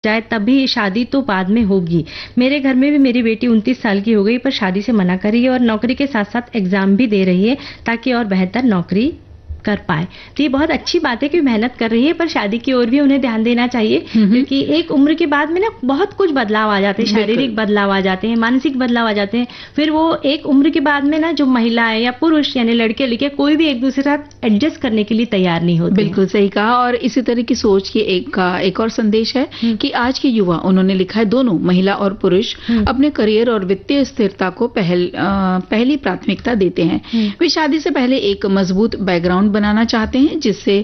जाए तभी शादी तो बाद में होगी। मेरे घर में भी मेरी बेटी 29 साल की हो गई पर शादी से मना कर रही है और नौकरी के साथ साथ एग्जाम भी दे रही है ताकि और बेहतर नौकरी कर पाए। तो ये बहुत अच्छी बात है कि मेहनत कर रही है पर शादी की ओर भी उन्हें ध्यान देना चाहिए, क्योंकि एक उम्र के बाद में ना बहुत कुछ बदलाव आ जाते हैं, शारीरिक बदलाव आ जाते हैं, मानसिक बदलाव आ जाते हैं। फिर वो एक उम्र के बाद में ना जो महिला है या पुरुष यानी लड़के लड़के कोई भी एक दूसरे के साथ एडजस्ट करने के लिए तैयार नहीं होते। बिल्कुल सही कहा। और इसी तरह की सोच की एक और संदेश है कि आज के युवा, उन्होंने लिखा है, दोनों महिला और पुरुष अपने करियर और वित्तीय स्थिरता को पहली प्राथमिकता देते हैं। वे शादी से पहले एक मजबूत बैकग्राउंड बनाना चाहते हैं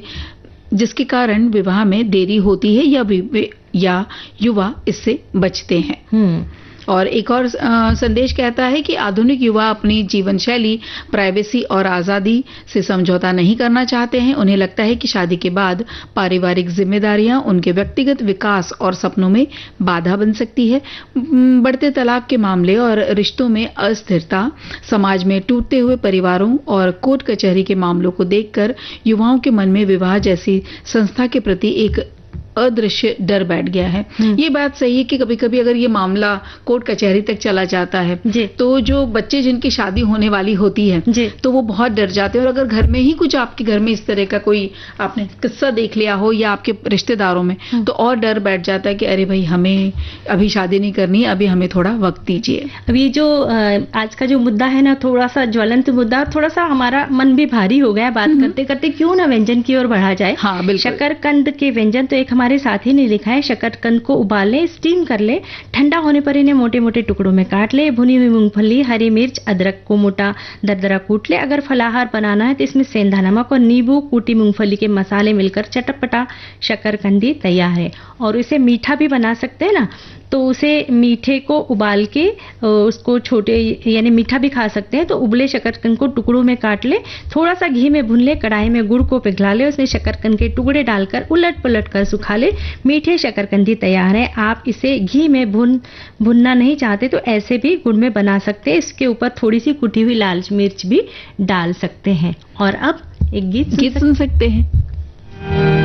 जिसके कारण विवाह में देरी होती है या युवा इससे बचते हैं। और एक और संदेश कहता है कि आधुनिक युवा अपनी जीवन शैली, प्राइवेसी और आजादी से समझौता नहीं करना चाहते हैं। उन्हें लगता है कि शादी के बाद पारिवारिक जिम्मेदारियां उनके व्यक्तिगत विकास और सपनों में बाधा बन सकती है। बढ़ते तलाक के मामले और रिश्तों में अस्थिरता, समाज में टूटते हुए परिवारों और कोर्ट कचहरी के मामलों को देखकर युवाओं के मन में विवाह जैसी संस्था के प्रति एक अदृश्य डर बैठ गया है। ये बात सही है कि कभी-कभी अगर ये मामला कोर्ट कचहरी तक चला जाता है तो जो बच्चे जिनकी शादी होने वाली होती है तो वो बहुत डर जाते हैं। और अगर घर में ही कुछ आपके घर में इस तरह का कोई आपने किस्सा देख लिया हो या आपके रिश्तेदारों में, तो और डर बैठ जाता है कि अरे भाई हमें अभी शादी नहीं करनी, अभी हमें थोड़ा वक्त दीजिए। अभी जो आज का जो मुद्दा है ना, थोड़ा सा ज्वलंत मुद्दा, थोड़ा सा हमारा मन भी भारी हो गया बात करते करते। क्यों ना व्यंजन की ओर बढ़ा जाए। हाँ, बिल्कुल। शकरकंद के व्यंजन तो एक हमारे साथी ने लिखा है, शकरकंद को उबाल ले, स्टीम कर ले, ठंडा होने पर इन्हें मोटे मोटे टुकड़ों में काट ले, भुनी हुई मूंगफली, हरी मिर्च, अदरक को मोटा दरदरा कूट ले। अगर फलाहार बनाना है तो इसमें सेंधा नमक और नींबू, कूटी मूंगफली के मसाले मिलकर चटपटा शकरकंदी तैयार है। और इसे मीठा भी बना सकते हैं ना, तो उसे मीठे को उबाल के उसको छोटे यानी मीठा भी खा सकते हैं। तो उबले शकरकंद को टुकड़ों में काट ले, थोड़ा सा घी में भून ले, कढ़ाई में गुड़ को पिघला ले, उसमें शकरकंद के टुकड़े डालकर उलट पलट कर सुखा ले। मीठे शकरकंदी तैयार है। आप इसे घी में भुनना नहीं चाहते तो ऐसे भी गुड़ में बना सकते हैं। इसके ऊपर थोड़ी सी कुटी हुई लाल मिर्च भी डाल सकते हैं। और अब एक गीत सुन सकते हैं।